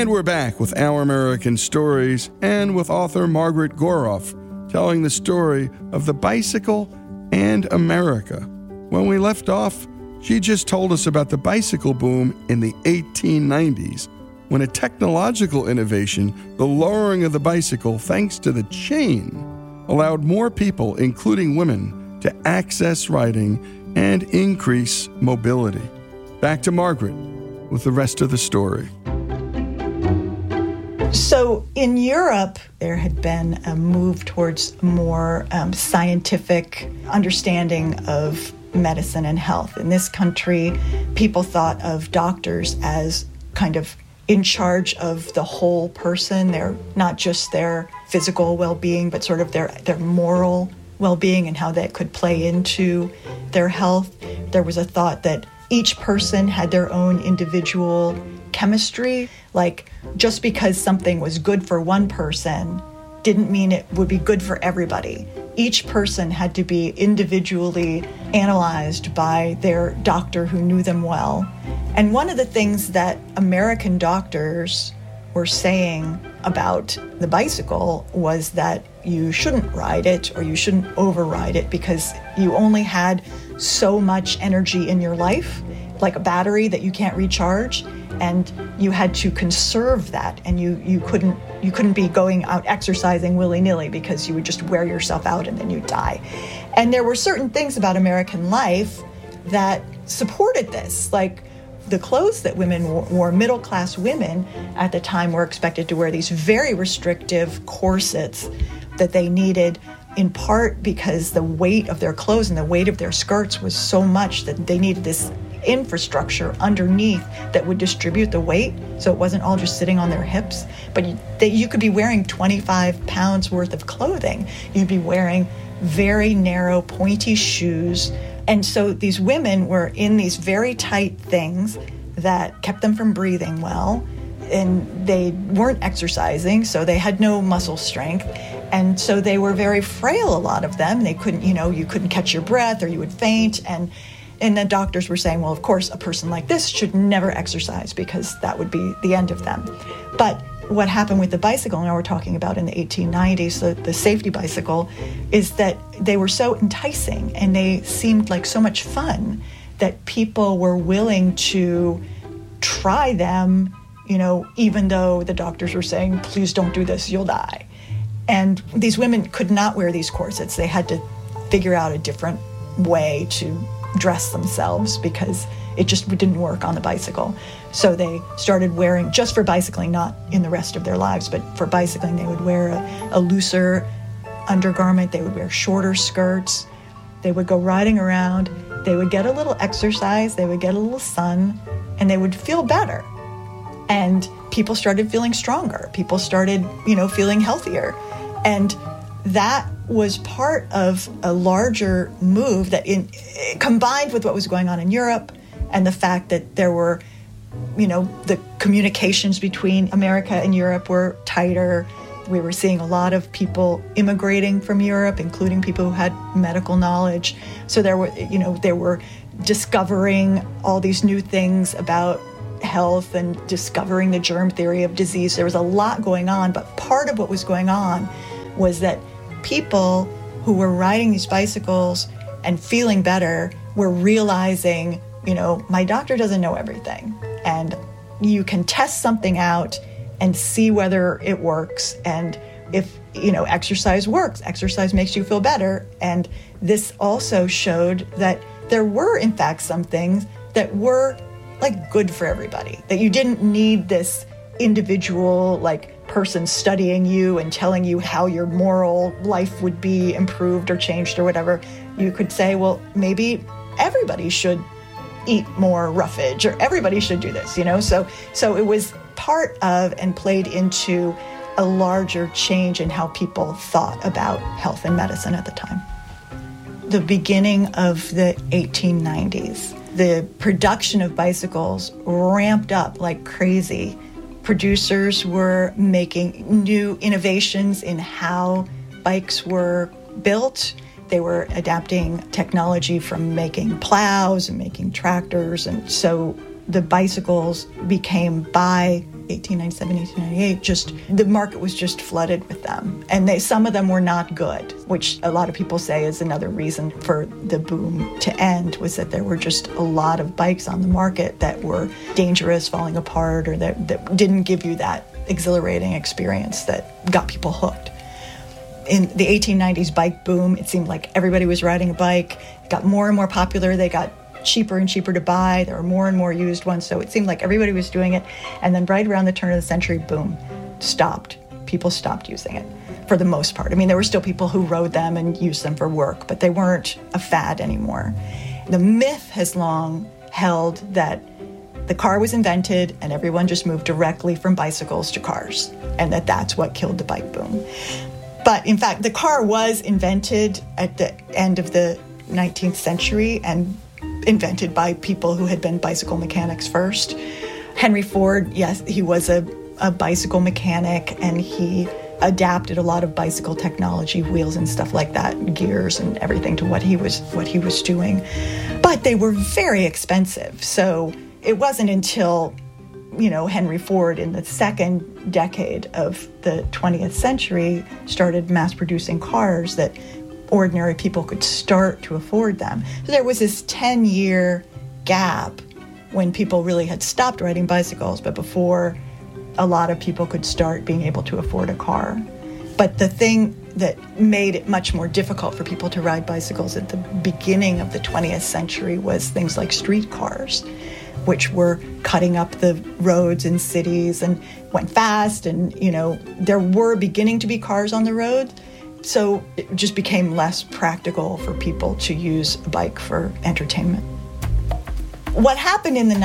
And we're back with Our American Stories and with author Margaret Goroff telling the story of the bicycle and America. When we left off, she just told us about the bicycle boom in the 1890s, when a technological innovation, the lowering of the bicycle thanks to the chain, allowed more people, including women, to access riding and increase mobility. Back to Margaret with the rest of the story. So in Europe, there had been a move towards more scientific understanding of medicine and health. In this country, people thought of doctors as kind of in charge of the whole person. They're not just their physical well-being, but sort of their moral well-being and how that could play into their health. There was a thought that each person had their own individual chemistry. Like, just because something was good for one person didn't mean it would be good for everybody. Each person had to be individually analyzed by their doctor who knew them well. And one of the things that American doctors were saying about the bicycle was that you shouldn't ride it or you shouldn't override it because you only had so much energy in your life, like a battery that you can't recharge, and you had to conserve that, and you couldn't be going out exercising willy-nilly because you would just wear yourself out and then you'd die. And there were certain things about American life that supported this, like the clothes that women wore. Middle-class women at the time were expected to wear these very restrictive corsets that they needed, in part because the weight of their clothes and the weight of their skirts was so much that they needed this infrastructure underneath that would distribute the weight so it wasn't all just sitting on their hips. But you could be wearing 25 pounds worth of clothing. You'd be wearing very narrow, pointy shoes. And so these women were in these very tight things that kept them from breathing well. And they weren't exercising, so they had no muscle strength. And so they were very frail, a lot of them. They couldn't, you couldn't catch your breath or you would faint. And the doctors were saying, well, of course, a person like this should never exercise because that would be the end of them. But what happened with the bicycle, now we're talking about in the 1890s, the safety bicycle, is that they were so enticing and they seemed like so much fun that people were willing to try them, even though the doctors were saying, please don't do this, you'll die. And these women could not wear these corsets. They had to figure out a different way to dress themselves because it just didn't work on the bicycle. So they started wearing, just for bicycling, not in the rest of their lives, but for bicycling, they would wear a looser undergarment. They would wear shorter skirts. They would go riding around. They would get a little exercise. They would get a little sun, and they would feel better. And people started feeling stronger. People started, feeling healthier. And that was part of a larger move that combined with what was going on in Europe and the fact that there were, the communications between America and Europe were tighter. We were seeing a lot of people immigrating from Europe, including people who had medical knowledge. So they were discovering all these new things about health and discovering the germ theory of disease. There was a lot going on, but part of what was going on was that people who were riding these bicycles and feeling better were realizing, my doctor doesn't know everything. And you can test something out and see whether it works. And if, exercise works, exercise makes you feel better. And this also showed that there were, in fact, some things that were good for everybody, that you didn't need this individual, person studying you and telling you how your moral life would be improved or changed or whatever. You could say, well, maybe everybody should eat more roughage or everybody should do this, So it was part of and played into a larger change in how people thought about health and medicine at the time. The beginning of the 1890s, the production of bicycles ramped up like crazy. Producers were making new innovations in how bikes were built. They were adapting technology from making plows and making tractors. And so the bicycles became, by 1897, 1898, just the market was just flooded with them. And some of them were not good, which a lot of people say is another reason for the boom to end, was that there were just a lot of bikes on the market that were dangerous, falling apart, or that didn't give you that exhilarating experience that got people hooked. In the 1890s bike boom, it seemed like everybody was riding a bike. It got more and more popular. They got cheaper and cheaper to buy. There were more and more used ones. So it seemed like everybody was doing it. And then right around the turn of the century, boom, stopped. People stopped using it for the most part. I mean, there were still people who rode them and used them for work, but they weren't a fad anymore. The myth has long held that the car was invented and everyone just moved directly from bicycles to cars, and that's what killed the bike boom. But in fact, the car was invented at the end of the 19th century and invented by people who had been bicycle mechanics first. Henry Ford, yes, he was a bicycle mechanic, and he adapted a lot of bicycle technology, wheels and stuff like that, gears and everything, to what he was doing. But they were very expensive. So it wasn't until Henry Ford in the second decade of the 20th century started mass producing cars that ordinary people could start to afford them. So there was this 10-year gap when people really had stopped riding bicycles, but before a lot of people could start being able to afford a car. But the thing that made it much more difficult for people to ride bicycles at the beginning of the 20th century was things like streetcars, which were cutting up the roads in cities and went fast. And, there were beginning to be cars on the road. So it just became less practical for people to use a bike for entertainment. What happened in the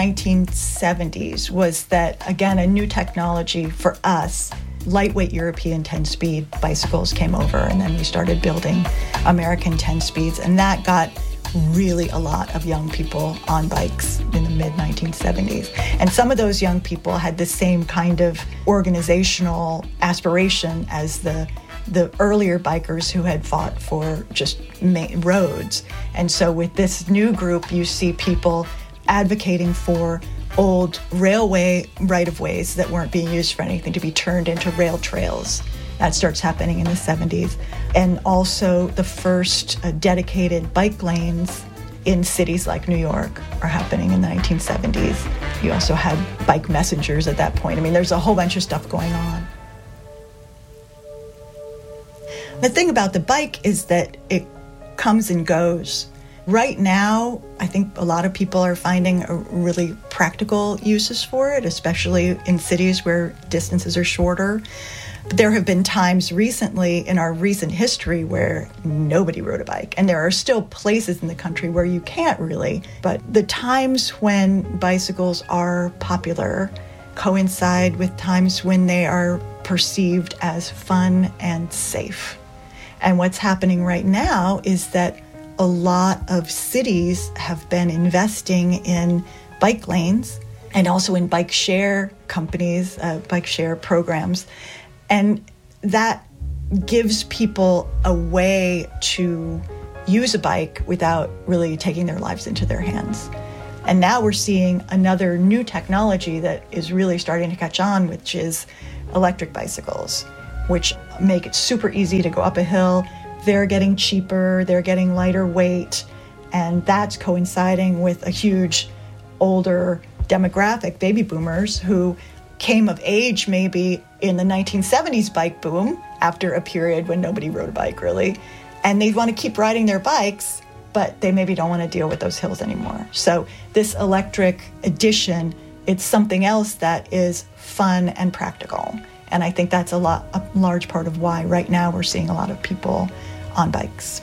1970s was that, again, a new technology for us, lightweight European 10-speed bicycles came over, and then we started building American 10-speeds, and that got really a lot of young people on bikes in the mid-1970s. And some of those young people had the same kind of organizational aspiration as the earlier bikers who had fought for just main roads. And so with this new group, you see people advocating for old railway right-of-ways that weren't being used for anything to be turned into rail trails. That starts happening in the 70s. And also the first dedicated bike lanes in cities like New York are happening in the 1970s. You also had bike messengers at that point. I mean, there's a whole bunch of stuff going on. The thing about the bike is that it comes and goes. Right now, I think a lot of people are finding a really practical uses for it, especially in cities where distances are shorter. But there have been times recently in our recent history where nobody rode a bike, and there are still places in the country where you can't really. But the times when bicycles are popular coincide with times when they are perceived as fun and safe. And what's happening right now is that a lot of cities have been investing in bike lanes and also in bike share companies, bike share programs. And that gives people a way to use a bike without really taking their lives into their hands. And now we're seeing another new technology that is really starting to catch on, which is electric bicycles, which make it super easy to go up a hill. They're getting cheaper, they're getting lighter weight, and that's coinciding with a huge older demographic, baby boomers, who came of age maybe in the 1970s bike boom after a period when nobody rode a bike really, and they want to keep riding their bikes, but they maybe don't want to deal with those hills anymore. So this electric edition, it's something else that is fun and practical. And I think that's a large part of why right now we're seeing a lot of people on bikes.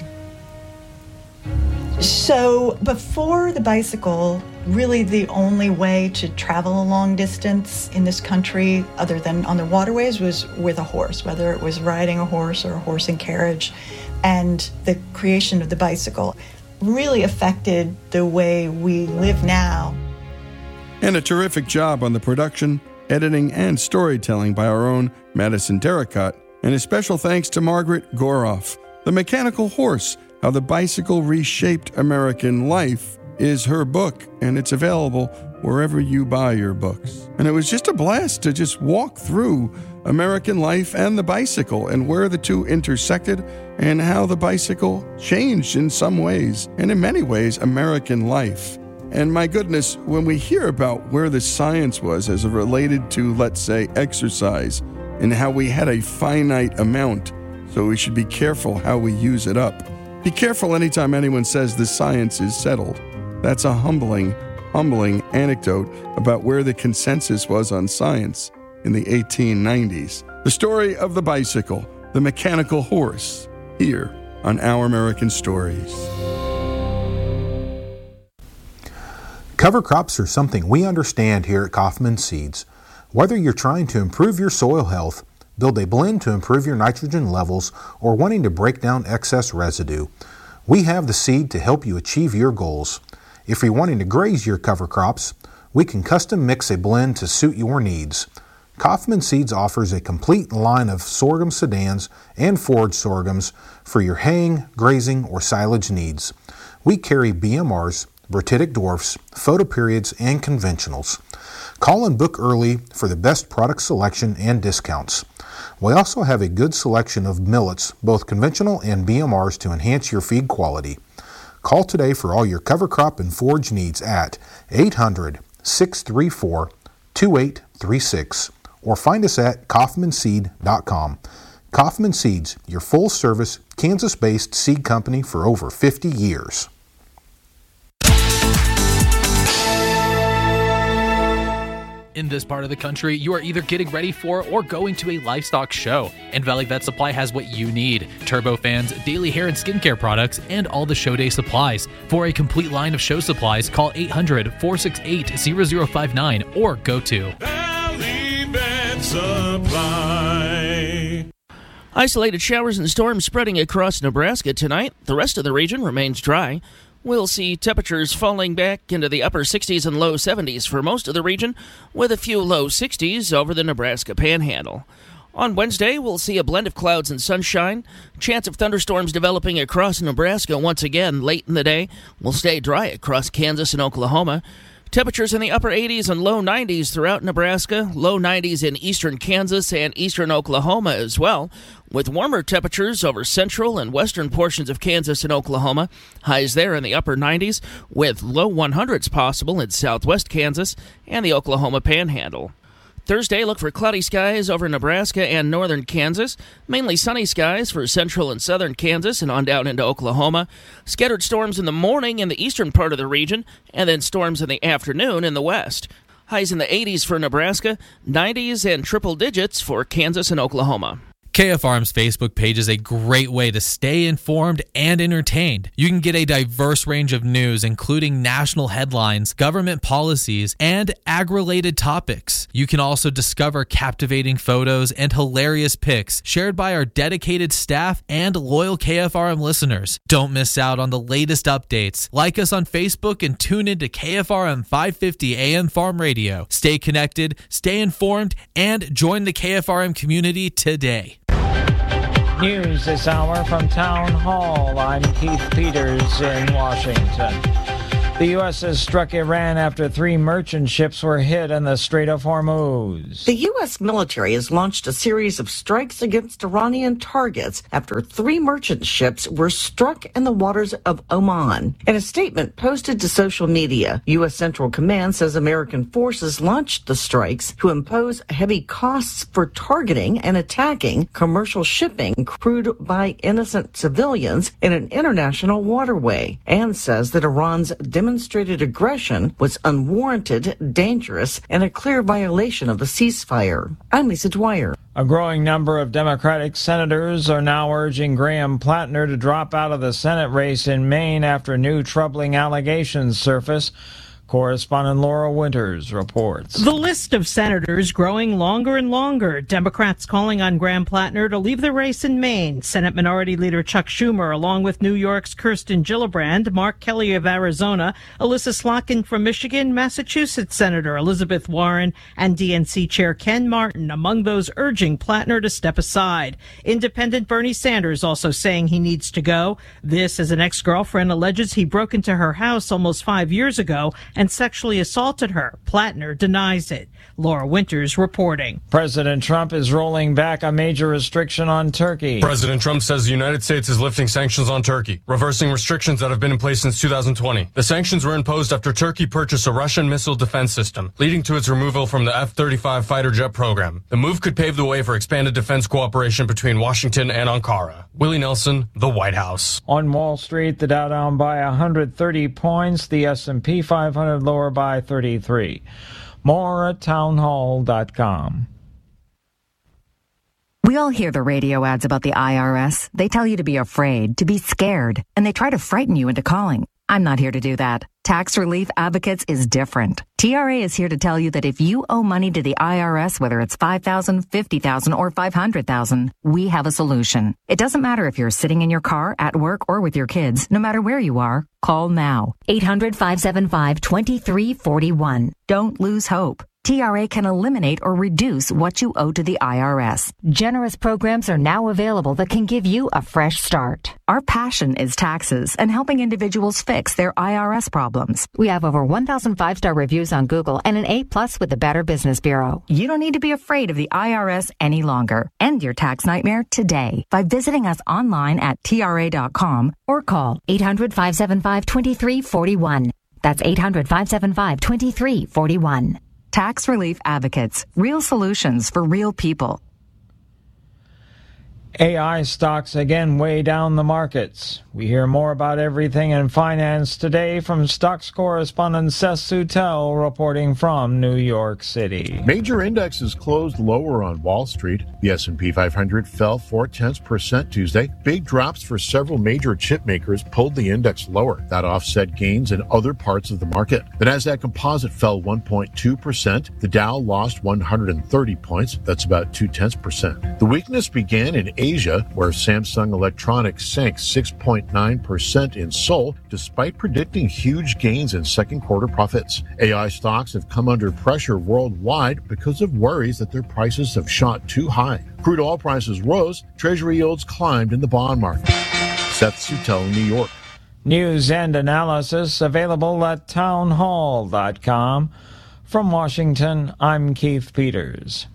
So before the bicycle, really the only way to travel a long distance in this country, other than on the waterways, was with a horse, whether it was riding a horse or a horse and carriage. And the creation of the bicycle really affected the way we live now. And a terrific job on the production, editing, and storytelling by our own Madison Derricott. And a special thanks to Margaret Goroff. The Mechanical Horse, How the Bicycle Reshaped American Life, is her book, and it's available wherever you buy your books. And it was just a blast to just walk through American life and the bicycle and where the two intersected and how the bicycle changed in some ways and in many ways American life. And my goodness, when we hear about where the science was as it related to, let's say, exercise and how we had a finite amount, so we should be careful how we use it up. Be careful anytime anyone says the science is settled. That's a humbling anecdote about where the consensus was on science in the 1890s. The story of the bicycle, the mechanical horse, here on Our American Stories. Cover crops are something we understand here at Kaufman Seeds. Whether you're trying to improve your soil health, build a blend to improve your nitrogen levels, or wanting to break down excess residue, we have the seed to help you achieve your goals. If you're wanting to graze your cover crops, we can custom mix a blend to suit your needs. Kaufman Seeds offers a complete line of sorghum sedans and forage sorghums for your haying, grazing, or silage needs. We carry BMRs, Bratitic dwarfs, photoperiods, and conventionals. Call and book early for the best product selection and discounts. We also have a good selection of millets, both conventional and BMRs, to enhance your feed quality. Call today for all your cover crop and forage needs at 800-634-2836 or find us at kaufmanseed.com. Kaufman Seeds, your full-service, Kansas-based seed company for over 50 years. In this part of the country, you are either getting ready for or going to a livestock show, and Valley Vet Supply has what you need: turbofans, daily hair and skincare products, and all the show day supplies. For a complete line of show supplies, call 800-468-0059 or go to Valley Vet Supply. Isolated showers and storms spreading across Nebraska tonight. The rest of the region remains dry. We'll see temperatures falling back into the upper 60s and low 70s for most of the region, with a few low 60s over the Nebraska Panhandle. On Wednesday, we'll see a blend of clouds and sunshine. Chance of thunderstorms developing across Nebraska once again late in the day. We'll stay dry across Kansas and Oklahoma. Temperatures in the upper 80s and low 90s throughout Nebraska, low 90s in eastern Kansas and eastern Oklahoma as well, with warmer temperatures over central and western portions of Kansas and Oklahoma, highs there in the upper 90s, with low 100s possible in southwest Kansas and the Oklahoma Panhandle. Thursday, look for cloudy skies over Nebraska and northern Kansas, mainly sunny skies for central and southern Kansas and on down into Oklahoma. Scattered storms in the morning in the eastern part of the region, and then storms in the afternoon in the west. Highs in the 80s for Nebraska, 90s and triple digits for Kansas and Oklahoma. KFRM's Facebook page is a great way to stay informed and entertained. You can get a diverse range of news, including national headlines, government policies, and ag-related topics. You can also discover captivating photos and hilarious pics shared by our dedicated staff and loyal KFRM listeners. Don't miss out on the latest updates. Like us on Facebook and tune into KFRM 550 AM Farm Radio. Stay connected, stay informed, and join the KFRM community today. News this hour from Town Hall. I'm Keith Peters in Washington. The U.S. has struck Iran after 3 merchant ships were hit in the Strait of Hormuz. The U.S. military has launched a series of strikes against Iranian targets after 3 merchant ships were struck in the waters of Oman. In a statement posted to social media, U.S. Central Command says American forces launched the strikes to impose heavy costs for targeting and attacking commercial shipping crewed by innocent civilians in an international waterway, and says that Iran's demonstrated aggression was unwarranted, dangerous, and a clear violation of the ceasefire. I'm Lisa Dwyer. A growing number of Democratic senators are now urging Graham Plattner to drop out of the Senate race in Maine after new troubling allegations surface. Correspondent Laura Winters reports. The list of senators growing longer and longer. Democrats calling on Graham Plattner to leave the race in Maine. Senate Minority Leader Chuck Schumer, along with New York's Kirsten Gillibrand, Mark Kelly of Arizona, Alyssa Slotkin from Michigan, Massachusetts Senator Elizabeth Warren, and DNC Chair Ken Martin, among those urging Plattner to step aside. Independent Bernie Sanders also saying he needs to go. This as an ex-girlfriend alleges he broke into her house almost 5 years ago and sexually assaulted her. Plattner denies it. Laura Winters reporting. President Trump is rolling back a major restriction on Turkey. President Trump says the United States is lifting sanctions on Turkey, reversing restrictions that have been in place since 2020. The sanctions were imposed after Turkey purchased a Russian missile defense system, leading to its removal from the F-35 fighter jet program. The move could pave the way for expanded defense cooperation between Washington and Ankara. Willie Nelson, the White House. On Wall Street, the Dow down by 130 points, the S&P 500 lower by 33. More at townhall.com. We all hear the radio ads about the IRS. They tell you to be afraid, to be scared, and they try to frighten you into calling. I'm not here to do that. Tax Relief Advocates is different. TRA is here to tell you that if you owe money to the IRS, whether it's $5,000, $50,000, or $500,000, we have a solution. It doesn't matter if you're sitting in your car, at work, or with your kids. No matter where you are, call now. 800-575-2341. Don't lose hope. TRA can eliminate or reduce what you owe to the IRS. Generous programs are now available that can give you a fresh start. Our passion is taxes and helping individuals fix their IRS problems. We have over 1,000 5-star reviews on Google and an A+ with the Better Business Bureau. You don't need to be afraid of the IRS any longer. End your tax nightmare today by visiting us online at TRA.com or call 800-575-2341. That's 800-575-2341. Tax Relief Advocates. Real solutions for real people. AI stocks again weigh down the markets. We hear more about everything in finance today from stocks correspondent Seth Soutel reporting from New York City. Major indexes closed lower on Wall Street. The S&P 500 fell 0.4% Tuesday. Big drops for several major chip makers pulled the index lower. That offset gains in other parts of the market. The Nasdaq Composite fell 1.2%. The Dow lost 130 points. That's about 0.2%. The weakness began in Asia, where Samsung Electronics sank 6.9% in Seoul, despite predicting huge gains in second quarter profits. AI stocks have come under pressure worldwide because of worries that their prices have shot too high. Crude oil prices rose, Treasury yields climbed in the bond market. Seth Soutel, New York. News and analysis available at townhall.com. From Washington, I'm Keith Peters.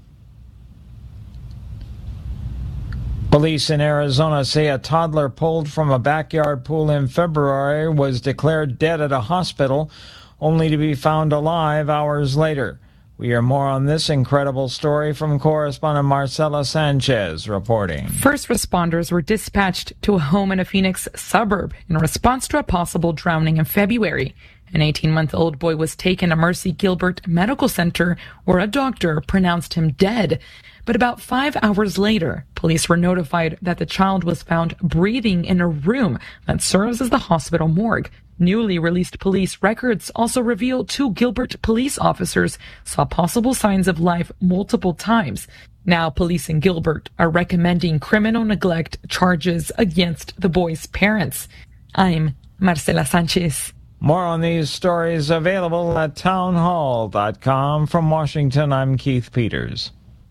Police in Arizona say a toddler pulled from a backyard pool in February was declared dead at a hospital, only to be found alive hours later. We hear more on this incredible story from correspondent Marcela Sanchez reporting. First responders were dispatched to a home in a Phoenix suburb in response to a possible drowning in February. An 18-month-old boy was taken to Mercy Gilbert Medical Center, where a doctor pronounced him dead. But about 5 hours later, police were notified that the child was found breathing in a room that serves as the hospital morgue. Newly released police records also reveal 2 Gilbert police officers saw possible signs of life multiple times. Now, police in Gilbert are recommending criminal neglect charges against the boy's parents. I'm Marcela Sanchez. More on these stories available at townhall.com. From Washington, I'm Keith Peters.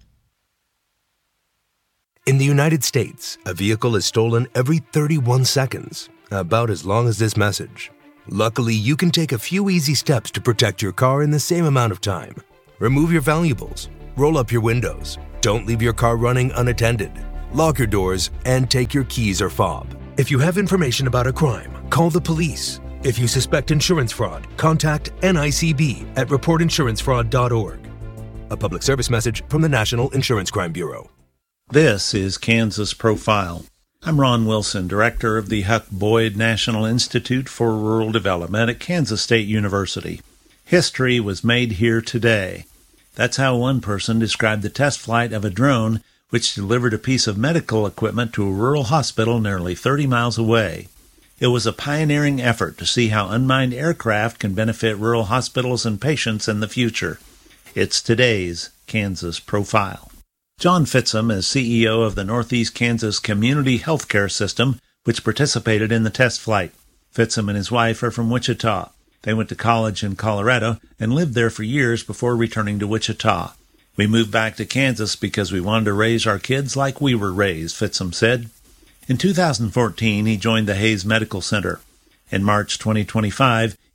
In the United States, a vehicle is stolen every 31 seconds, about as long as this message. Luckily, you can take a few easy steps to protect your car in the same amount of time. Remove your valuables, roll up your windows, don't leave your car running unattended, lock your doors, and take your keys or fob. If you have information about a crime, call the police. If you suspect insurance fraud, contact NICB at reportinsurancefraud.org. A public service message from the National Insurance Crime Bureau. This is Kansas Profile. I'm Ron Wilson, director of the Huck Boyd National Institute for Rural Development at Kansas State University. History was made here today. That's how one person described the test flight of a drone which delivered a piece of medical equipment to a rural hospital nearly 30 miles away. It was a pioneering effort to see how unmanned aircraft can benefit rural hospitals and patients in the future. It's today's Kansas Profile. John Fitsum is CEO of the Northeast Kansas Community Healthcare System, which participated in the test flight. Fitsum and his wife are from Wichita. They went to college in Colorado and lived there for years before returning to Wichita. We moved back to Kansas because we wanted to raise our kids like we were raised, Fitsum said. In 2014, he joined the Hayes Medical Center. In March 2025,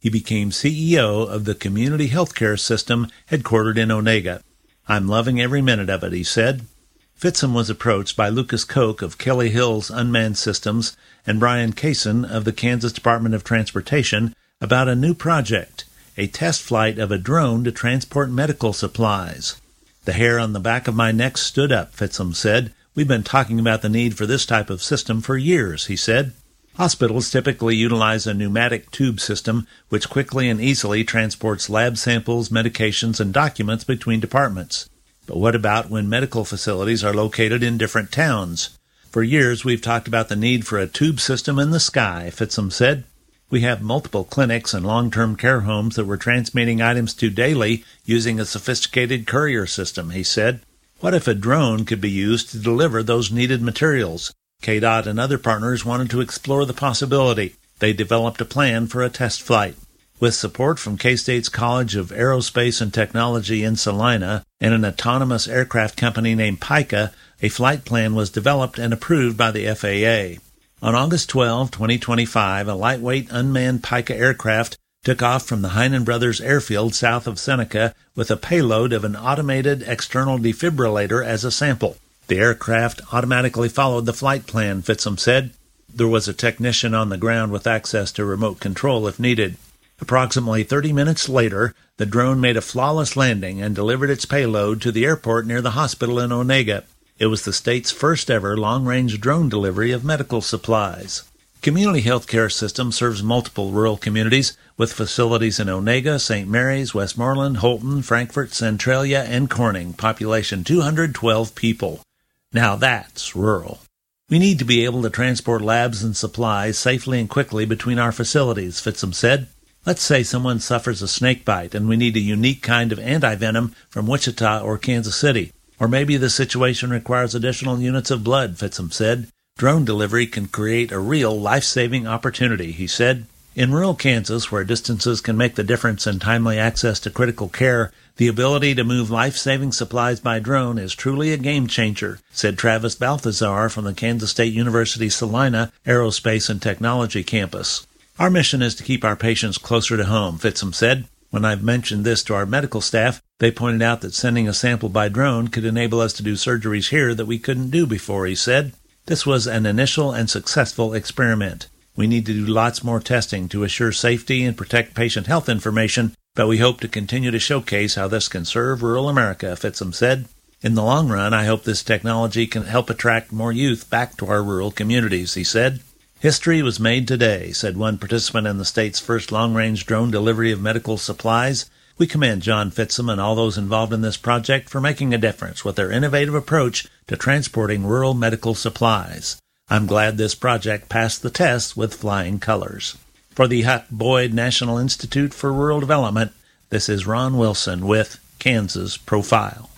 he became CEO of the community healthcare system headquartered in Onega. "I'm loving every minute of it," he said. Fitsum was approached by Lucas Koch of Kelly Hills Unmanned Systems and Brian Kaysen of the Kansas Department of Transportation about a new project, a test flight of a drone to transport medical supplies. "The hair on the back of my neck stood up," Fitsum said. "We've been talking about the need for this type of system for years," he said. Hospitals typically utilize a pneumatic tube system which quickly and easily transports lab samples, medications, and documents between departments. But what about when medical facilities are located in different towns? "For years we've talked about the need for a tube system in the sky," Fitsum said. "We have multiple clinics and long-term care homes that we're transmitting items to daily using a sophisticated courier system," he said. "What if a drone could be used to deliver those needed materials?" KDOT and other partners wanted to explore the possibility. They developed a plan for a test flight. With support from K-State's College of Aerospace and Technology in Salina and an autonomous aircraft company named Pica, a flight plan was developed and approved by the FAA. On August 12, 2025, a lightweight unmanned Pica aircraft took off from the Heinen Brothers Airfield south of Seneca with a payload of an automated external defibrillator as a sample. The aircraft automatically followed the flight plan, Fitsum said. There was a technician on the ground with access to remote control if needed. Approximately 30 minutes later, the drone made a flawless landing and delivered its payload to the airport near the hospital in Onega. It was the state's first ever long-range drone delivery of medical supplies. Community Health Care System serves multiple rural communities with facilities in Onega, St. Mary's, Westmoreland, Holton, Frankfort, Centralia, and Corning, population 212 people. Now that's rural. We need to be able to transport labs and supplies safely and quickly between our facilities, Fitsum said. Let's say someone suffers a snake bite and we need a unique kind of antivenom from Wichita or Kansas City. Or maybe the situation requires additional units of blood, Fitsum said. Drone delivery can create a real life-saving opportunity, he said. In rural Kansas, where distances can make the difference in timely access to critical care, the ability to move life-saving supplies by drone is truly a game-changer, said Travis Balthazar from the Kansas State University Salina Aerospace and Technology campus. Our mission is to keep our patients closer to home, Fitsum said. When I've mentioned this to our medical staff, they pointed out that sending a sample by drone could enable us to do surgeries here that we couldn't do before, he said. This was an initial and successful experiment. We need to do lots more testing to assure safety and protect patient health information, but we hope to continue to showcase how this can serve rural America, Fitsum said. In the long run, I hope this technology can help attract more youth back to our rural communities, he said. History was made today, said one participant in the state's first long-range drone delivery of medical supplies. We commend John Fitsum and all those involved in this project for making a difference with their innovative approach to transporting rural medical supplies. I'm glad this project passed the test with flying colors. For the Huck Boyd National Institute for Rural Development, this is Ron Wilson with Kansas Profile.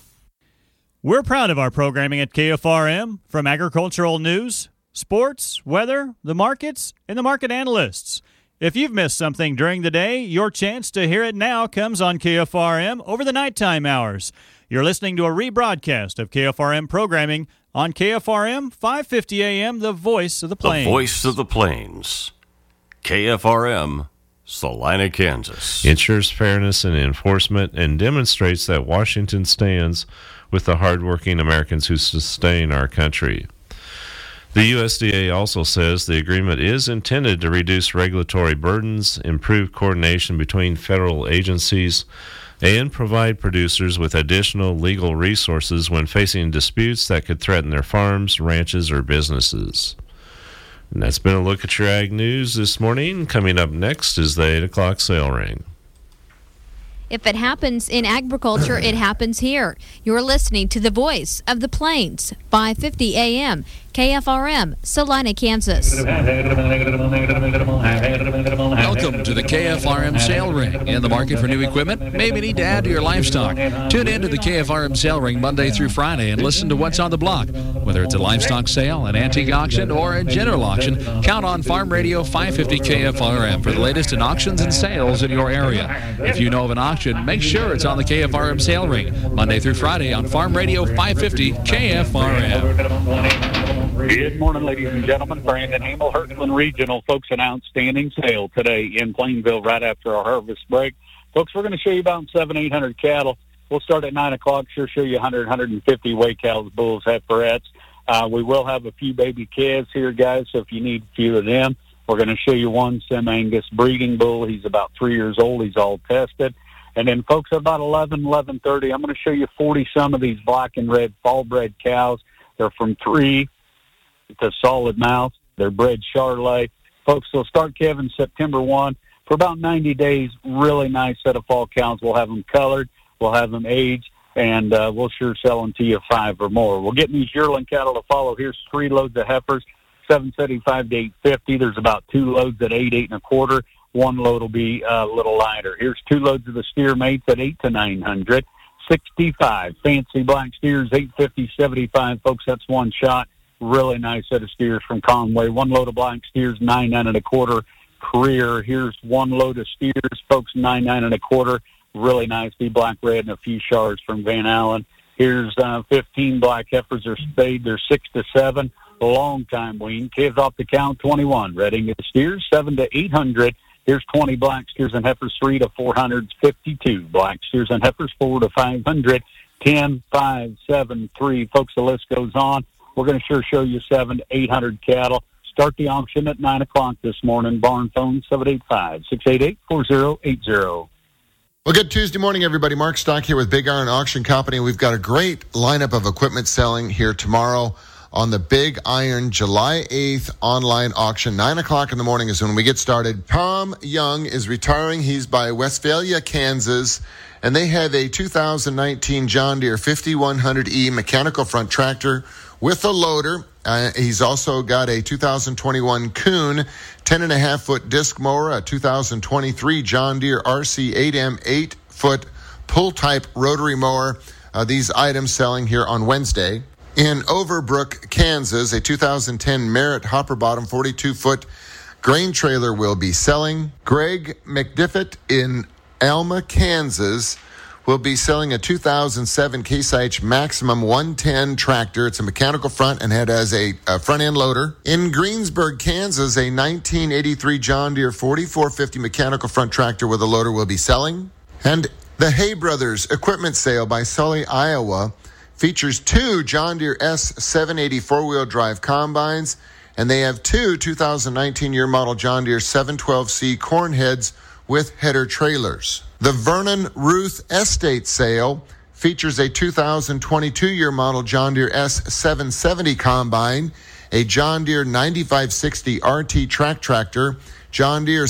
We're proud of our programming at KFRM, from agricultural news, sports, weather, the markets, and the market analysts. If you've missed something during the day, your chance to hear it now comes on KFRM over the nighttime hours. You're listening to a rebroadcast of KFRM programming on KFRM 550 AM, the voice of the plains. The voice of the plains. KFRM, Salina, Kansas. Ensures fairness and enforcement and demonstrates that Washington stands with the hardworking Americans who sustain our country. The USDA also says the agreement is intended to reduce regulatory burdens, improve coordination between federal agencies, and provide producers with additional legal resources when facing disputes that could threaten their farms, ranches, or businesses. And that's been a look at your ag news this morning. Coming up next is the 8 o'clock sale ring. If it happens in agriculture, it happens here. You're listening to the voice of the plains, 550 AM, KFRM, Salina, Kansas. Welcome to the KFRM Sale Ring. In the market for new equipment? Maybe need to add to your livestock. Tune in to the KFRM Sale Ring Monday through Friday and listen to what's on the block. Whether it's a livestock sale, an antique auction, or a general auction, count on Farm Radio 550 KFRM for the latest in auctions and sales in your area. If you know of an auction, make sure it's on the KFRM Sale Ring Monday through Friday on Farm Radio 550 KFRM. Good morning, ladies and gentlemen. Brandon Hamel, Heartland Regional. Folks, an outstanding sale today in Plainville right after our harvest break. Folks, we're going to show you about 700-800 cattle. We'll start at 9 o'clock. Sure, show you 100, 150 weight cows, bulls, heiferettes. We will have a few baby calves here, guys, so if you need a few of them, we're going to show you one Sim-Angus breeding bull. He's about 3 years old. He's all tested. And then, folks, at about 11:30, I'm going to show you 40-some of these black and red fall-bred cows. They're from 3 to solid mouth. They're bred Charolais. Folks, they'll start calving September 1. For about 90 days, really nice set of fall cows. We'll have them colored. We'll have them aged. And we'll sure sell them to you 5 or more. We're getting these yearling cattle to follow. Here's 3 loads of heifers, $775 to $850. There's about 2 loads at $8, $8.25. 1 load will be a little lighter. Here's 2 loads of the steer mates at $800 to $900. 65 fancy black steers, $850, $75. Folks, that's one shot. Really nice set of steers from Conway. 1 load of black steers, $900 $9.25. Career. Here's 1 load of steers, folks, $900 $9.25. Really nice, black, red, and a few shards from Van Allen. Here's 15 black heifers are spayed. They're 6 to 7. Long time wean. Calves off the count, 21. Reading steers, $700 to $800. Here's 20 black steers and heifers, 3 to 400. 52 black steers and heifers, 4 to 500. 10, 5, 7, 3. Folks, the list goes on. We're going to sure show you 700 to 800 cattle. Start the auction at 9 o'clock this morning. Barn phone 785-688-4080. Well, good Tuesday morning, everybody. Mark Stock here with Big Iron Auction Company. We've got a great lineup of equipment selling here tomorrow on the Big Iron July 8th online auction. 9 o'clock in the morning is when we get started. Tom Young is retiring. He's by Westphalia, Kansas, and they have a 2019 John Deere 5100E mechanical front tractor with a loader. He's also got a 2021 Kuhn 10.5-foot disc mower, a 2023 John Deere RC 8M 8-foot pull-type rotary mower. These items selling here on Wednesday. In Overbrook, Kansas, a 2010 Merritt hopper bottom 42-foot grain trailer will be selling. Greg McDiffett in Alma, Kansas, will be selling a 2007 Case IH Maximum 110 tractor. It's a mechanical front and it has a front-end loader. In Greensburg, Kansas, a 1983 John Deere 4450 mechanical front tractor with a loader will be selling. And the Hay Brothers equipment sale by Sully, Iowa, features 2 John Deere S780 four-wheel drive combines, and they have 2 2019 year model John Deere 712C corn heads with header trailers. The Vernon Ruth Estate sale features a 2022 year model John Deere S770 combine, a John Deere 9560 RT track tractor, John Deere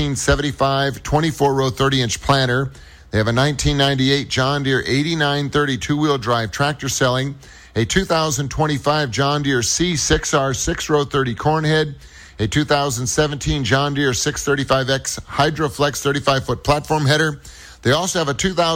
1775 24-row 30-inch planter. They have a 1998 John Deere 8930 two-wheel drive tractor selling, a 2025 John Deere C6R 6-row 30 corn head, a 2017 John Deere 635X Hydroflex 35-foot platform header. They also have a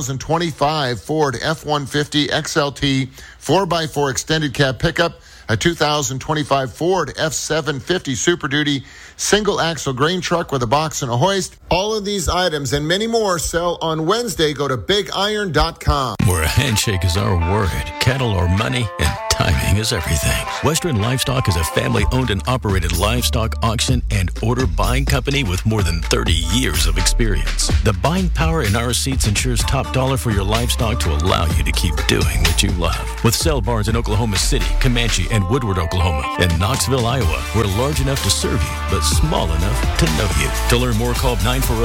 2025 Ford F-150 XLT 4x4 extended cab pickup, a 2025 Ford F-750 Super Duty single axle grain truck with a box and a hoist. All of these items and many more sell on Wednesday. Go to BigIron.com. Where a handshake is our word, cattle or money, and timing is everything. Western Livestock is a family-owned and operated livestock auction and order buying company with more than 30 years of experience. The buying power in our seats ensures top dollar for your livestock to allow you to keep doing what you love. With sale barns in Oklahoma City, Comanche, and Woodward, Oklahoma, and Knoxville, Iowa, we're large enough to serve you, but small enough to know you. To learn more, call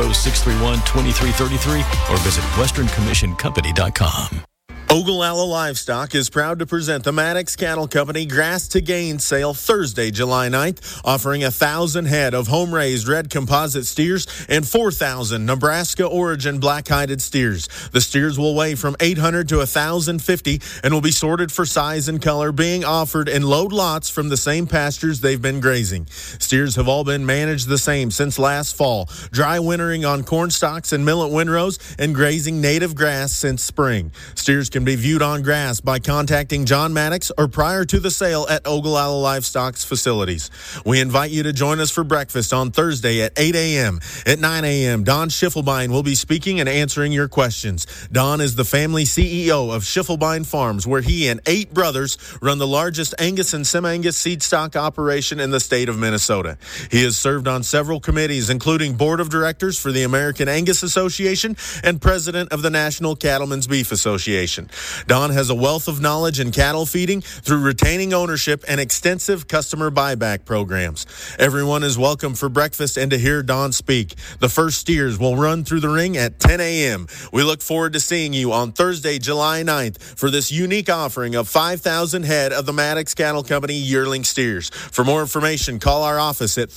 940-631-2333 or visit westerncommissioncompany.com. Ogallala Livestock is proud to present the Maddox Cattle Company Grass to Gain sale Thursday, July 9th, offering 1,000 head of home-raised red composite steers and 4,000 Nebraska origin black-hided steers. The steers will weigh from 800 to 1,050 and will be sorted for size and color, being offered in load lots from the same pastures they've been grazing. Steers have all been managed the same since last fall, dry wintering on corn stalks and millet windrows and grazing native grass since spring. Steers can can be viewed on grass by contacting John Maddox or prior to the sale at Ogallala Livestock's facilities. We invite you to join us for breakfast on Thursday at 8 a.m. At 9 a.m., Don Schiffelbein will be speaking and answering your questions. Don is the family CEO of Schiffelbein Farms, where he and 8 brothers run the largest Angus and Semi-Angus seed stock operation in the state of Minnesota. He has served on several committees, including Board of Directors for the American Angus Association and President of the National Cattlemen's Beef Association. Don has a wealth of knowledge in cattle feeding through retaining ownership and extensive customer buyback programs. Everyone is welcome for breakfast and to hear Don speak. The first steers will run through the ring at 10 a.m. We look forward to seeing you on Thursday, July 9th for this unique offering of 5,000 head of the Maddox Cattle Company yearling steers. For more information, call our office at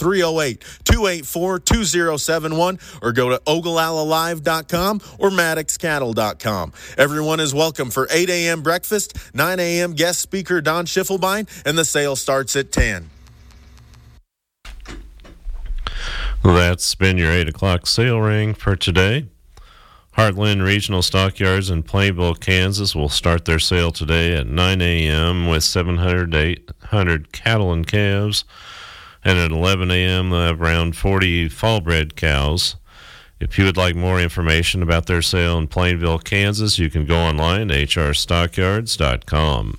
308-284-2071 or go to OgallaLaLive.com or MaddoxCattle.com. Everyone is welcome for 8 a.m. breakfast, 9 a.m. guest speaker Don Schiffelbein, and the sale starts at 10. Well, that's been your 8 o'clock sale ring for today. Heartland Regional Stockyards in Plainville, Kansas will start their sale today at 9 a.m. with 700 to 800 cattle and calves. And at 11 a.m., they'll have around 40 fall-bred cows. If you would like more information about their sale in Plainville, Kansas, you can go online to hrstockyards.com.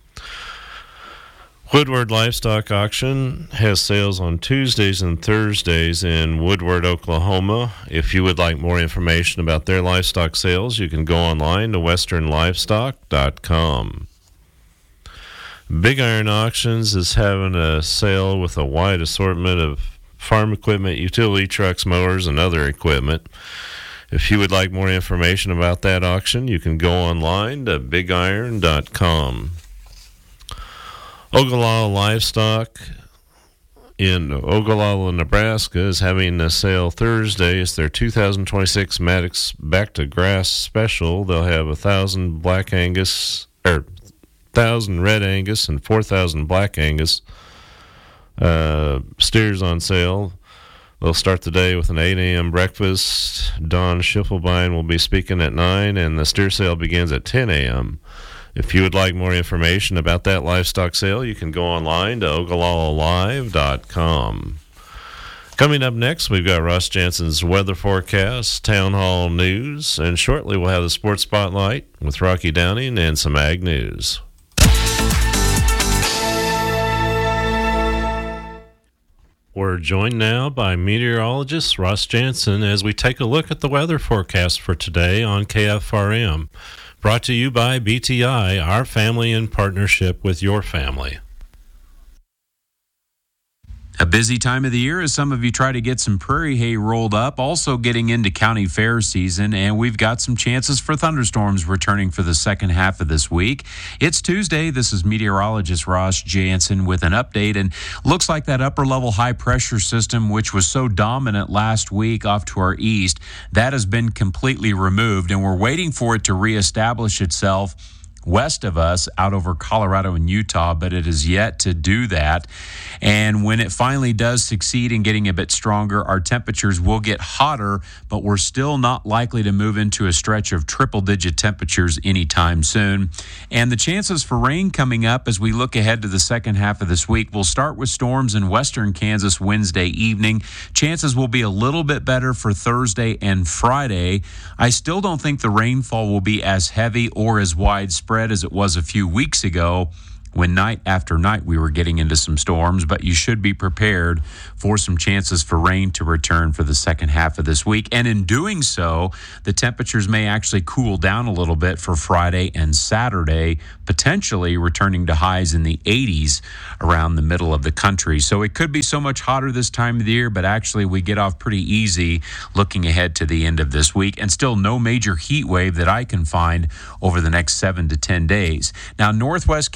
Woodward Livestock Auction has sales on Tuesdays and Thursdays in Woodward, Oklahoma. If you would like more information about their livestock sales, you can go online to westernlivestock.com. Big Iron Auctions is having a sale with a wide assortment of farm equipment, utility trucks, mowers, and other equipment. If you would like more information about that auction, you can go online to bigiron.com. Ogallala Livestock in Ogallala, Nebraska is having a sale Thursday. It's their 2026 Maddox Back to Grass special. They'll have 1,000 Black Angus, 1,000 Red Angus and 4,000 Black Angus steers on sale. They'll start the day with an 8 a.m. breakfast. Don Schiffelbein will be speaking at 9, and the steer sale begins at 10 a.m. If you would like more information about that livestock sale, you can go online to OgallaLaLive.com. Coming up next, we've got Ross Jansen's weather forecast, town hall news, and shortly we'll have the sports spotlight with Rocky Downing and some ag news. We're joined now by meteorologist Ross Jansen as we take a look at the weather forecast for today on KFRM. Brought to you by BTI, our family in partnership with your family. A busy time of the year as some of you try to get some prairie hay rolled up, also getting into county fair season, and we've got some chances for thunderstorms returning for the second half of this week. It's Tuesday. This is meteorologist Ross Jansen with an update, and looks like that upper-level high-pressure system, which was so dominant last week off to our east, that has been completely removed, and we're waiting for it to reestablish itself west of us out over Colorado and Utah, but it is yet to do that. And when it finally does succeed in getting a bit stronger, our temperatures will get hotter, but we're still not likely to move into a stretch of triple-digit temperatures anytime soon. And the chances for rain coming up as we look ahead to the second half of this week, we'll start with storms in western Kansas Wednesday evening. Chances will be a little bit better for Thursday and Friday. I still don't think the rainfall will be as heavy or as widespread as it was a few weeks ago, when night after night we were getting into some storms, but you should be prepared for some chances for rain to return for the second half of this week. And in doing so, the temperatures may actually cool down a little bit for Friday and Saturday, potentially returning to highs in the 80s around the middle of the country. So it could be so much hotter this time of the year, but actually we get off pretty easy looking ahead to the end of this week, and still no major heat wave that I can find over the next 7 to 10 days. Now, northwest Kansas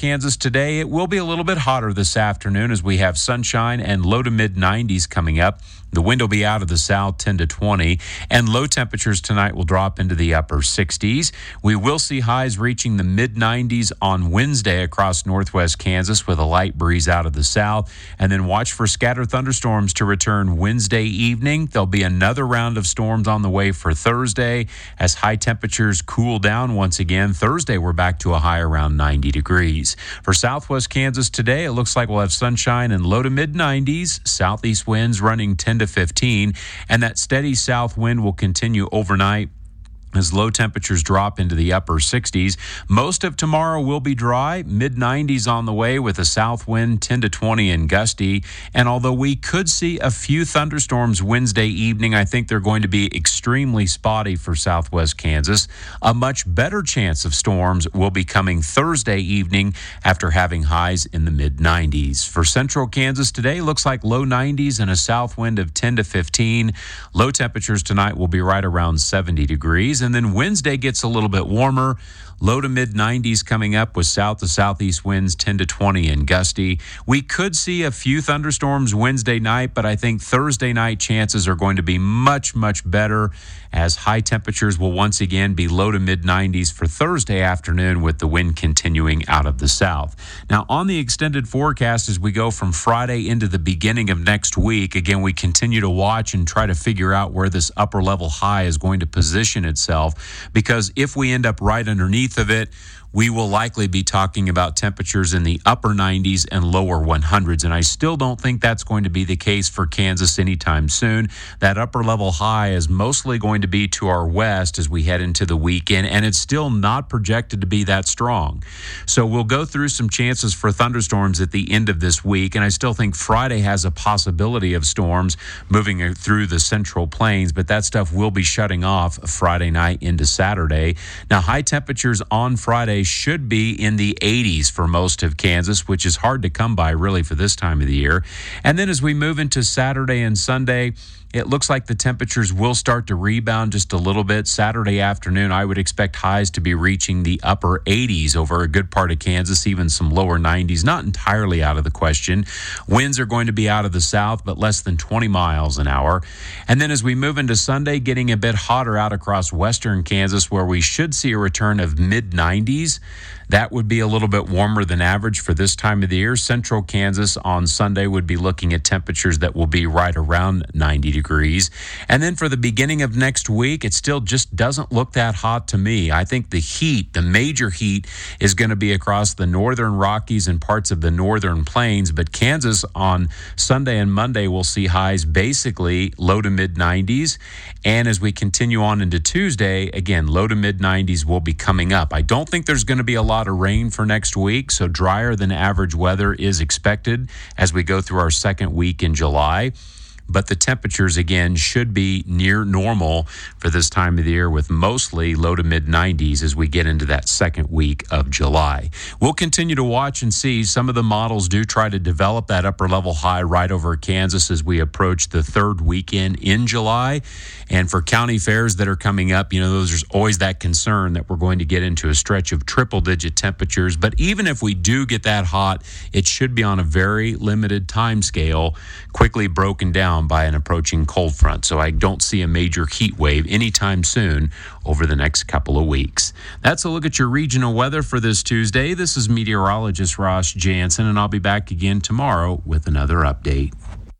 today. It will be a little bit hotter this afternoon as we have sunshine and low to mid 90s coming up. The wind will be out of the south 10 to 20, and low temperatures tonight will drop into the upper 60s. We will see highs reaching the mid 90s on Wednesday across northwest Kansas with a light breeze out of the south, and then watch for scattered thunderstorms to return Wednesday evening. There'll be another round of storms on the way for Thursday as high temperatures cool down once again. Thursday, we're back to a high around 90 degrees. For southwest Kansas today, it looks like we'll have sunshine and low to mid 90s, southeast winds running 10 to 15, and that steady south wind will continue overnight as low temperatures drop into the upper 60s. Most of tomorrow will be dry, mid 90s on the way with a south wind 10 to 20 and gusty. And although we could see a few thunderstorms Wednesday evening, I think they're going to be extremely spotty for southwest Kansas. A much better chance of storms will be coming Thursday evening after having highs in the mid 90s. For central Kansas today, looks like low 90s and a south wind of 10 to 15. Low temperatures tonight will be right around 70 degrees. And then Wednesday gets a little bit warmer. Low to mid 90s coming up with south to southeast winds 10 to 20 and gusty. We could see a few thunderstorms Wednesday night, but I think Thursday night chances are going to be much, much better as high temperatures will once again be low to mid 90s for Thursday afternoon with the wind continuing out of the south. Now, on the extended forecast as we go from Friday into the beginning of next week, again, we continue to watch and try to figure out where this upper level high is going to position itself, because if we end up right underneath of it, we will likely be talking about temperatures in the upper 90s and lower 100s. And I still don't think that's going to be the case for Kansas anytime soon. That upper level high is mostly going to be to our west as we head into the weekend, and it's still not projected to be that strong. So we'll go through some chances for thunderstorms at the end of this week, and I still think Friday has a possibility of storms moving through the central plains, but that stuff will be shutting off Friday night into Saturday. Now, high temperatures on Friday should be in the 80s for most of Kansas, which is hard to come by really for this time of the year. And then as we move into Saturday and Sunday, it looks like the temperatures will start to rebound just a little bit. Saturday afternoon, I would expect highs to be reaching the upper 80s over a good part of Kansas, even some lower 90s, not entirely out of the question. Winds are going to be out of the south, but less than 20 miles an hour. And then as we move into Sunday, getting a bit hotter out across western Kansas, where we should see a return of mid 90s. That would be a little bit warmer than average for this time of the year. Central Kansas on Sunday would be looking at temperatures that will be right around 90 degrees. And then for the beginning of next week, it still just doesn't look that hot to me. I think the heat, the major heat, is going to be across the northern Rockies and parts of the northern plains. But Kansas on Sunday and Monday will see highs basically low to mid 90s. And as we continue on into Tuesday, again, low to mid 90s will be coming up. I don't think there's going to be a lot of rain for next week, so drier than average weather is expected as we go through our second week in July. But the temperatures, again, should be near normal for this time of the year, with mostly low to mid 90s as we get into that second week of July. We'll continue to watch and see. Some of the models do try to develop that upper level high right over Kansas as we approach the third weekend in July. And for county fairs that are coming up, there's always that concern that we're going to get into a stretch of triple digit temperatures. But even if we do get that hot, it should be on a very limited time scale, quickly broken down by an approaching cold front. So I don't see a major heat wave anytime soon over the next couple of weeks. That's a look at your regional weather for this Tuesday. This is meteorologist Ross Jansen, and I'll be back again tomorrow with another update.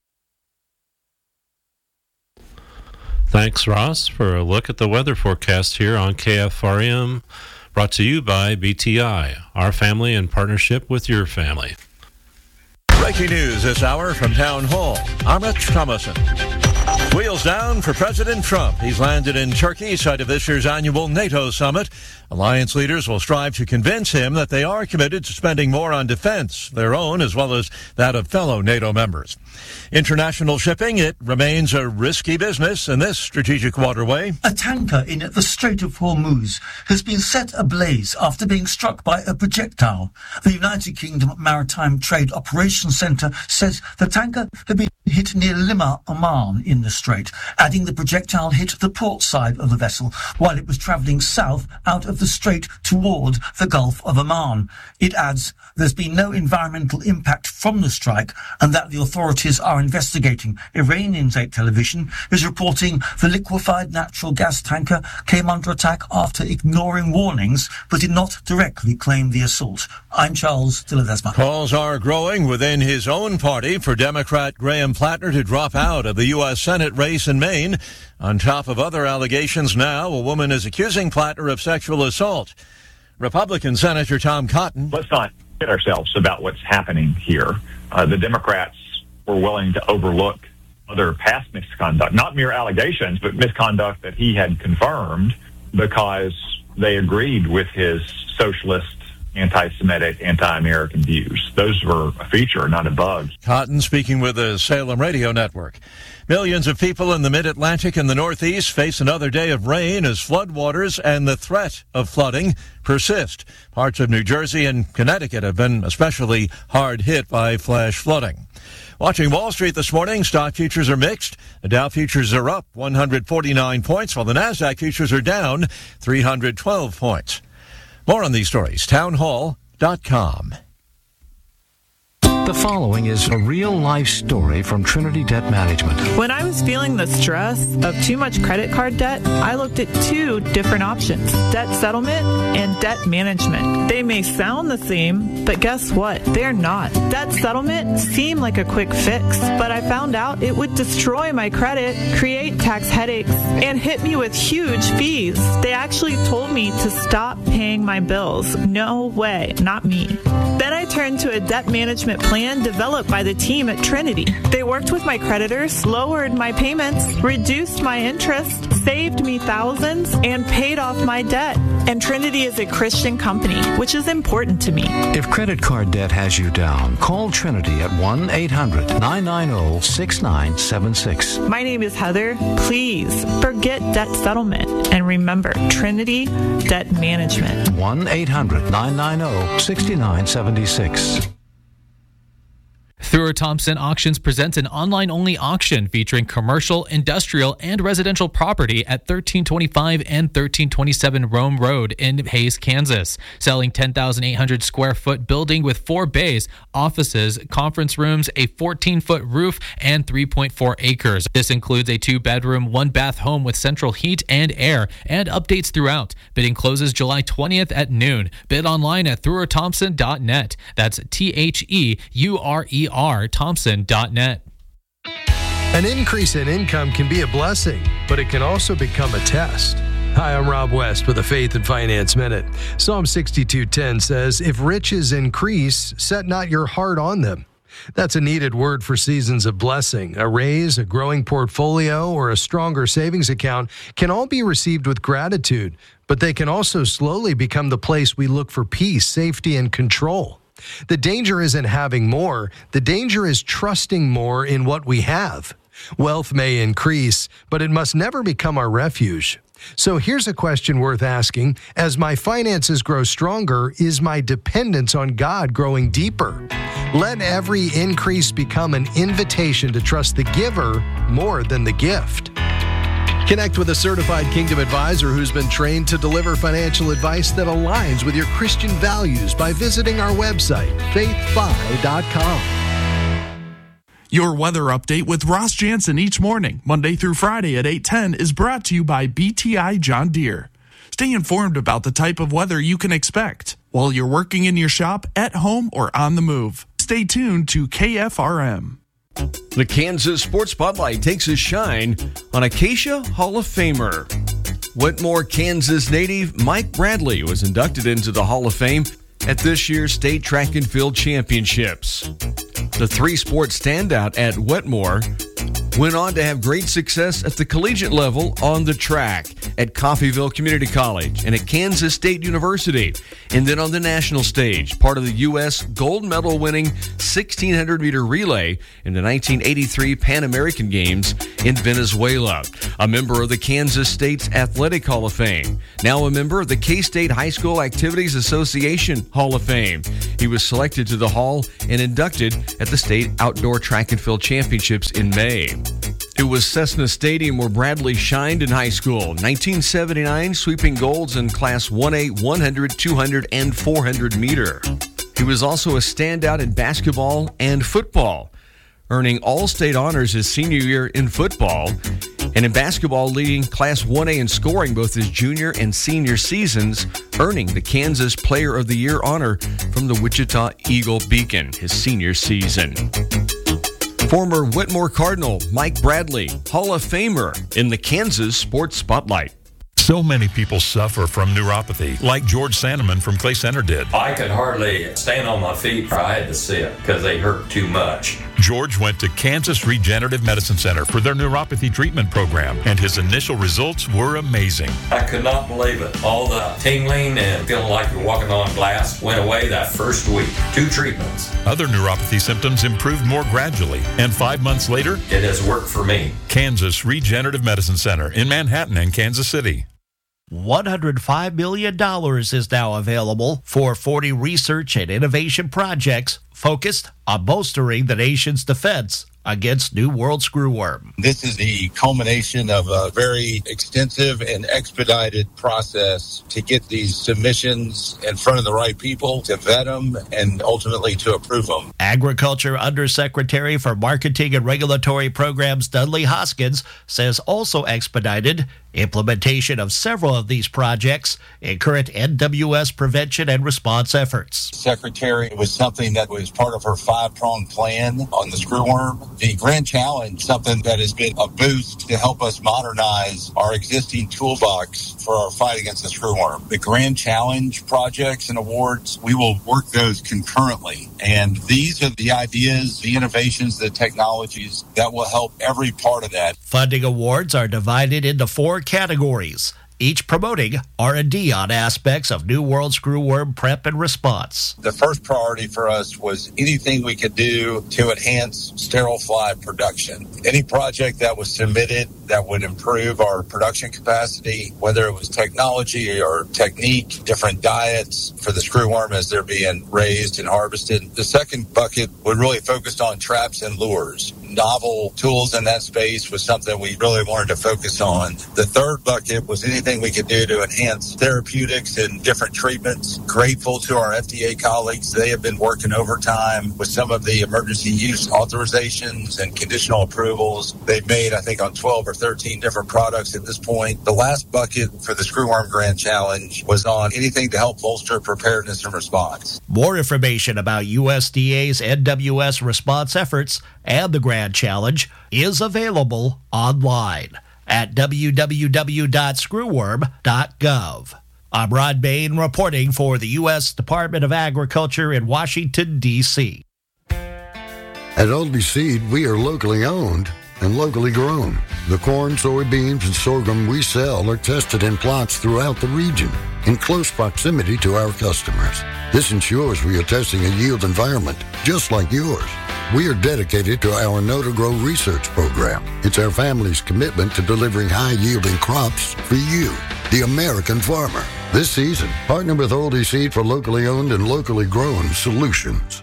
Thanks, Ross, for a look at the weather forecast here on KFRM, brought to you by BTI, our family in partnership with your family. Breaking news this hour from Town Hall. I'm Rich Thomason. Wheels down for President Trump. He's landed in Turkey, site of this year's annual NATO summit. Alliance leaders will strive to convince him that they are committed to spending more on defense, their own as well as that of fellow NATO members. International shipping, it remains a risky business in this strategic waterway. A tanker in the Strait of Hormuz has been set ablaze after being struck by a projectile. The United Kingdom Maritime Trade Operations Centre says the tanker had been hit near Lima, Oman, in the strait. Strait, adding the projectile hit the port side of the vessel while it was travelling south out of the strait toward the Gulf of Oman. It adds there's been no environmental impact from the strike and that the authorities are investigating. Iranian state television is reporting the liquefied natural gas tanker came under attack after ignoring warnings but did not directly claim the assault. I'm Charles de Ledesma. Calls are growing within his own party for Democrat Graham Plattner to drop out of the U.S. Senate race in Maine. On top of other allegations now, a woman is accusing Plattner of sexual assault. Republican Senator Tom Cotton. Let's not kid ourselves about what's happening here. The Democrats were willing to overlook other past misconduct, not mere allegations, but misconduct that he had confirmed because they agreed with his socialist, anti-Semitic, anti-American views. Those were a feature, not a bug. Cotton speaking with the Salem Radio Network. Millions of people in the mid-Atlantic and the Northeast face another day of rain as floodwaters and the threat of flooding persist. Parts of New Jersey and Connecticut have been especially hard hit by flash flooding. Watching Wall Street this morning, stock futures are mixed. The Dow futures are up 149 points, while the NASDAQ futures are down 312 points. More on these stories, townhall.com. The following is a real-life story from Trinity Debt Management. When I was feeling the stress of too much credit card debt, I looked at two different options, debt settlement and debt management. They may sound the same, but guess what? They're not. Debt settlement seemed like a quick fix, but I found out it would destroy my credit, create tax headaches, and hit me with huge fees. They actually told me to stop paying my bills. No way, not me. Then I turned to a debt management plan developed by the team at Trinity. They worked with my creditors, lowered my payments, reduced my interest, saved me thousands, and paid off my debt. And Trinity is a Christian company, which is important to me. If credit card debt has you down, call Trinity at 1-800-990-6976. My name is Heather. Please forget debt settlement and remember Trinity Debt Management. 1-800-990-6976. Thurr Thompson Auctions presents an online-only auction featuring commercial, industrial, and residential property at 1325 and 1327 Rome Road in Hays, Kansas. Selling 10,800 square foot building with 4 bays, offices, conference rooms, a 14-foot roof, and 3.4 acres. This includes a 2-bedroom, 1-bath home with central heat and air, and updates throughout. Bidding closes July 20th at noon. Bid online at ThurrThompson.net. That's THEURER Thompson.net. An increase in income can be a blessing, but it can also become a test. Hi, I'm Rob West with a Faith and Finance Minute. Psalm 62:10 says, "If riches increase, set not your heart on them." That's a needed word for seasons of blessing. A raise, a growing portfolio, or a stronger savings account can all be received with gratitude, but they can also slowly become the place we look for peace, safety, and control. The danger isn't having more. The danger is trusting more in what we have. Wealth may increase, but it must never become our refuge. So here's a question worth asking. As my finances grow stronger, is my dependence on God growing deeper? Let every increase become an invitation to trust the giver more than the gift. Connect with a certified Kingdom advisor who's been trained to deliver financial advice that aligns with your Christian values by visiting our website, faithfi.com. Your weather update with Ross Jansen each morning, Monday through Friday at 8:10, is brought to you by BTI John Deere. Stay informed about the type of weather you can expect while you're working in your shop, at home, or on the move. Stay tuned to KFRM. The Kansas Sports Spotlight takes a shine on Acacia Hall of Famer. Whitmore, Kansas native Mike Bradley was inducted into the Hall of Fame at this year's State Track and Field Championships. The 3-sport standout at Whitmore went on to have great success at the collegiate level on the track at Coffeyville Community College and at Kansas State University, and then on the national stage, part of the U.S. gold medal winning 1,600-meter relay in the 1983 Pan American Games in Venezuela. A member of the Kansas State's Athletic Hall of Fame, now a member of the K-State High School Activities Association Hall of Fame. He was selected to the Hall and inducted at the State Outdoor Track and Field Championships in May. It was Cessna Stadium where Bradley shined in high school. 1979, sweeping golds in Class 1A, 100, 200, and 400 meter. He was also a standout in basketball and football, earning all-state honors his senior year in football, and in basketball leading Class 1A in scoring both his junior and senior seasons, earning the Kansas Player of the Year honor from the Wichita Eagle Beacon his senior season. Former Whitmore Cardinal Mike Bradley, Hall of Famer in the Kansas Sports Spotlight. So many people suffer from neuropathy, like George Sandeman from Clay Center did. I could hardly stand on my feet, or I had to sit because they hurt too much. George went to Kansas Regenerative Medicine Center for their neuropathy treatment program, and his initial results were amazing. I could not believe it. All the tingling and feeling like you're walking on glass went away that first week. 2 treatments. Other neuropathy symptoms improved more gradually, and 5 months later, it has worked for me. Kansas Regenerative Medicine Center in Manhattan and Kansas City. $105 million is now available for 40 research and innovation projects focused on bolstering the nation's defense against New World Screwworm. This is the culmination of a very extensive and expedited process to get these submissions in front of the right people, to vet them, and ultimately to approve them. Agriculture Undersecretary for Marketing and Regulatory Programs Dudley Hoskins says also expedited implementation of several of these projects in current NWS prevention and response efforts. Secretary, it was something that was part of her 5-pronged plan on the screwworm. The Grand Challenge, something that has been a boost to help us modernize our existing toolbox for our fight against the screwworm. The Grand Challenge projects and awards, we will work those concurrently. And these are the ideas, the innovations, the technologies that will help every part of that. Funding awards are divided into 4 categories, each promoting R&D on aspects of New World Screwworm prep and response. The first priority for us was anything we could do to enhance sterile fly production. Any project that was submitted that would improve our production capacity, whether it was technology or technique, different diets for the screwworm as they're being raised and harvested. The second bucket would really focus on traps and lures. Novel tools in that space was something we really wanted to focus on. The third bucket was anything we could do to enhance therapeutics and different treatments. Grateful to our FDA colleagues. They have been working overtime with some of the emergency use authorizations and conditional approvals. They've made, I think, on 12 or 13 different products at this point. The last bucket for the Screwworm Grand Challenge was on anything to help bolster preparedness and response. More information about USDA's NWS response efforts and the Grand Challenge is available online at www.screwworm.gov. I'm Rod Bain reporting for the U.S. Department of Agriculture in Washington, D.C. At Oldie Seed, we are locally owned and locally grown. The corn, soybeans, and sorghum we sell are tested in plots throughout the region in close proximity to our customers. This ensures we are testing a yield environment just like yours. We are dedicated to our Know to Grow research program. It's our family's commitment to delivering high-yielding crops for you, the American farmer. This season, partner with Oldie Seed for locally owned and locally grown solutions.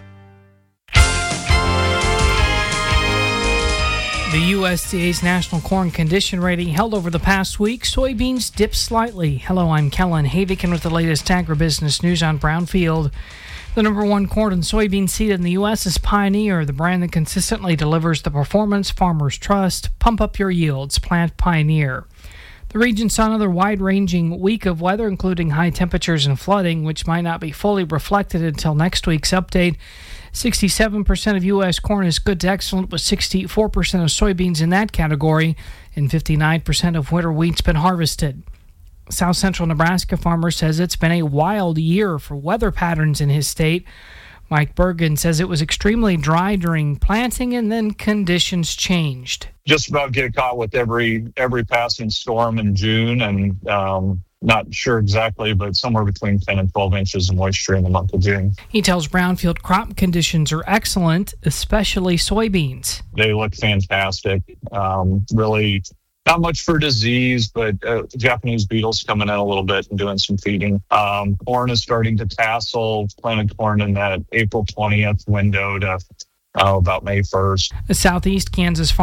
The USDA's National Corn Condition Rating held over the past week. Soybeans dipped slightly. Hello, I'm Kellen Havikin with the latest agribusiness news on Brownfield. The number 1 corn and soybean seed in the U.S. is Pioneer, the brand that consistently delivers the performance farmers trust. Pump up your yields. Plant Pioneer. The region saw another wide-ranging week of weather, including high temperatures and flooding, which might not be fully reflected until next week's update. 67% of U.S. corn is good to excellent, with 64% of soybeans in that category, and 59% of winter wheat's been harvested. South Central Nebraska farmer says it's been a wild year for weather patterns in his state. Mike Bergen says it was extremely dry during planting and then conditions changed. Just about get caught with every passing storm in June, and not sure exactly, but somewhere between 10 and 12 inches of moisture in the month of June. He tells Brownfield crop conditions are excellent, especially soybeans. They look fantastic. Really not much for disease, but Japanese beetles coming in a little bit and doing some feeding. Corn is starting to tassel. Planted corn in that April 20th window to about May 1st. The Southeast Kansas farm